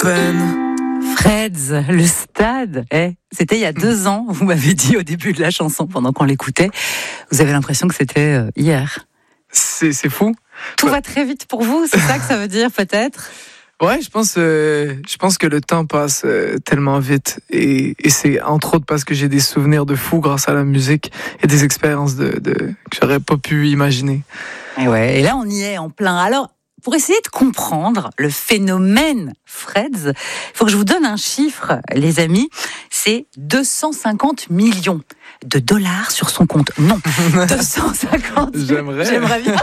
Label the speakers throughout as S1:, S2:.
S1: peine.
S2: Freds, le stade, c'était il y a 2 ans, vous m'avez dit au début de la chanson, pendant qu'on l'écoutait. Vous avez l'impression que c'était hier.
S1: C'est fou.
S2: Tout va très vite pour vous, c'est ça que ça veut dire peut-être?
S1: Ouais, je pense que le temps passe tellement vite et c'est entre autres parce que j'ai des souvenirs de fou grâce à la musique et des expériences que j'aurais pas pu imaginer.
S2: Et là on y est en plein. Alors, pour essayer de comprendre le phénomène Freds, il faut que je vous donne un chiffre, les amis. C'est 250 millions de dollars sur son compte. Non, 250. J'aimerais bien.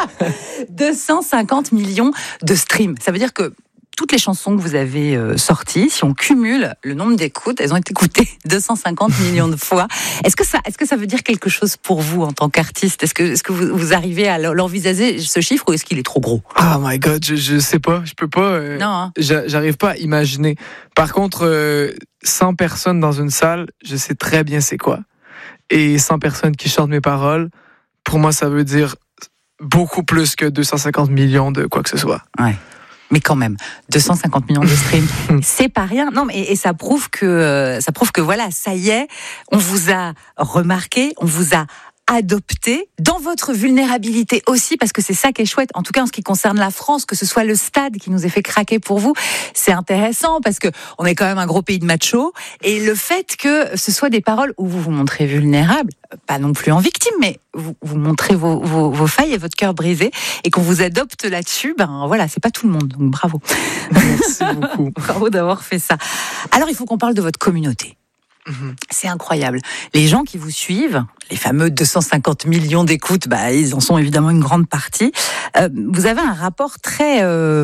S2: 250 millions de streams. Ça veut dire que toutes les chansons que vous avez sorties, si on cumule le nombre d'écoutes, elles ont été écoutées 250 millions de fois. Est-ce que ça veut dire quelque chose pour vous en tant qu'artiste? Est-ce que vous arrivez à l'envisager, ce chiffre, ou est-ce qu'il est trop gros?
S1: Oh my God, je sais pas, je peux pas.
S2: Non. Hein.
S1: J'arrive pas à imaginer. Par contre, 100 personnes dans une salle, je sais très bien c'est quoi. Et 100 personnes qui chantent mes paroles, pour moi, ça veut dire beaucoup plus que 250 millions de quoi que ce soit.
S2: Ouais. Mais quand même, 250 millions de streams, c'est pas rien. Non, mais et ça prouve que voilà, ça y est, on vous a remarqué, on vous a adopté dans votre vulnérabilité aussi, parce que c'est ça qui est chouette. En tout cas, en ce qui concerne la France, que ce soit le stade qui nous ait fait craquer pour vous, c'est intéressant parce que on est quand même un gros pays de machos, et le fait que ce soit des paroles où vous vous montrez vulnérable, pas non plus en victime, mais vous montrez vos failles et votre cœur brisé, et qu'on vous adopte là-dessus, voilà, c'est pas tout le monde. Donc bravo.
S1: Merci beaucoup.
S2: Bravo d'avoir fait ça. Alors, il faut qu'on parle de votre communauté. C'est incroyable. Les gens qui vous suivent, les fameux 250 millions d'écoutes, ils en sont évidemment une grande partie. Vous avez un rapport très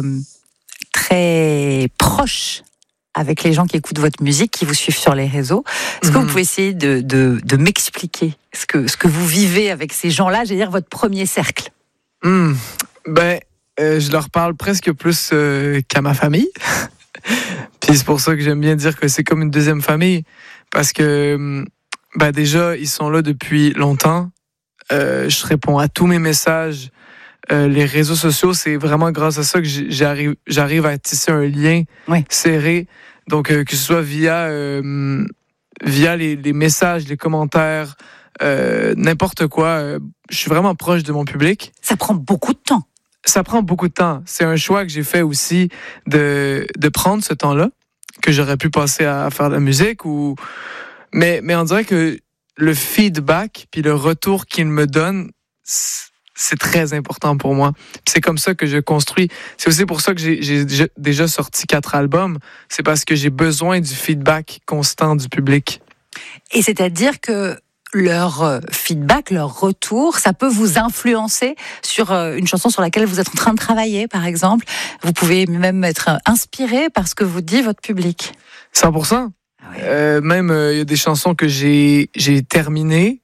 S2: proche avec les gens qui écoutent votre musique, qui vous suivent sur les réseaux. Est-ce que vous pouvez essayer de m'expliquer ce que vous vivez avec ces gens-là, j'allais dire votre premier cercle?
S1: Je leur parle presque plus qu'à ma famille. Puis c'est pour ça que j'aime bien dire que c'est comme une deuxième famille. Parce que déjà, ils sont là depuis longtemps. Je réponds à tous mes messages. Les réseaux sociaux, c'est vraiment grâce à ça que j'arrive à tisser un lien serré. Donc, que ce soit via les messages, les commentaires, n'importe quoi. Je suis vraiment proche de mon public.
S2: Ça prend beaucoup de temps.
S1: Ça prend beaucoup de temps. C'est un choix que j'ai fait aussi de prendre ce temps-là, que j'aurais pu passer à faire de la musique. Mais on dirait que le feedback puis le retour qu'il me donne, c'est très important pour moi. Puis c'est comme ça que je construis. C'est aussi pour ça que j'ai déjà sorti 4 albums. C'est parce que j'ai besoin du feedback constant du public.
S2: Et c'est-à-dire que leur feedback, leur retour, ça peut vous influencer sur une chanson sur laquelle vous êtes en train de travailler, par exemple. Vous pouvez même être inspiré par ce que vous dit votre public.
S1: 100%. Même il y a des chansons que j'ai terminées